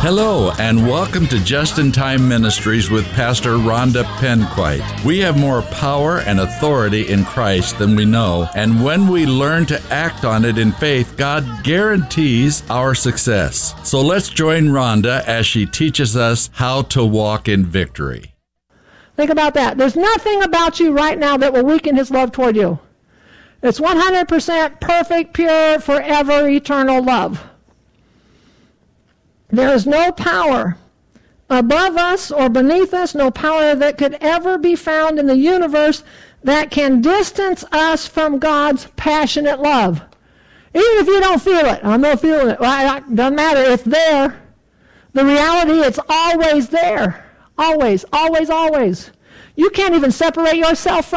Hello, and welcome to Just in Time Ministries with Pastor Rhonda Penquite. We have more power and authority in Christ than we know, and when we learn to act on it in faith, God guarantees our success. So let's join Rhonda as she teaches us how to walk in victory. Think about that. There's nothing about you right now that will weaken His love toward you. It's 100% perfect, pure, forever, eternal love. There is no power above us or beneath us, no power that could ever be found in the universe that can distance us from God's passionate love. Even if you don't feel it. I'm not feeling it. Well, it doesn't matter. It's there. The reality, it's always there. Always, always, always. You can't even separate yourself from